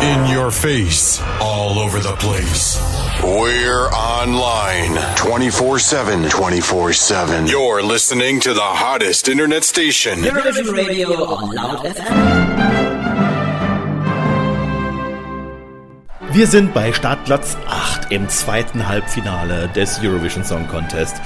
In your face, all over the place. We're online 24/7. 24/7. You're listening to the hottest internet station. Eurovision Radio on Loud FM. Wir sind bei Startplatz 8 im zweiten Halbfinale des Eurovision Song Contest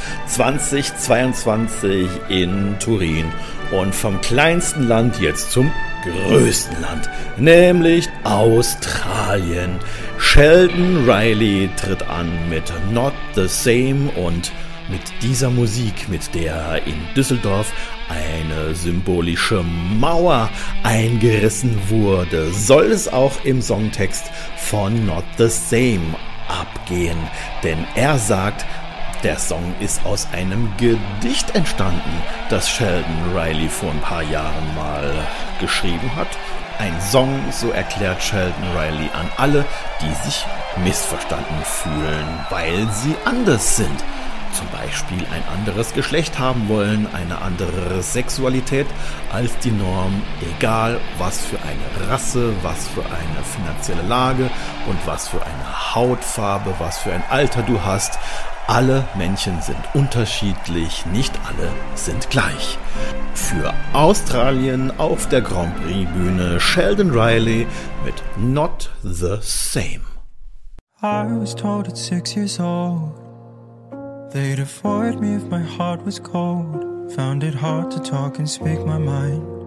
2022 in Turin. Und vom kleinsten Land jetzt zum größten Land, nämlich Australien. Sheldon Riley tritt an mit Not the Same und mit dieser Musik, mit der in Düsseldorf eine symbolische Mauer eingerissen wurde, soll es auch im Songtext von Not the Same abgehen. Denn er sagt, der Song ist aus einem Gedicht entstanden, das Sheldon Riley vor ein paar Jahren mal geschrieben hat. Ein Song, so erklärt Sheldon Riley an alle, die sich missverstanden fühlen, weil sie anders sind. Zum Beispiel ein anderes Geschlecht haben wollen, eine andere Sexualität als die Norm, egal was für eine Rasse, was für eine finanzielle Lage und was für eine Hautfarbe, was für ein Alter du hast. Alle Menschen sind unterschiedlich, nicht alle sind gleich. Für Australien auf der Grand Prix Bühne Sheldon Riley mit Not the Same. I was told at 6 years old they'd avoid me if my heart was cold. Found it hard to talk and speak my mind.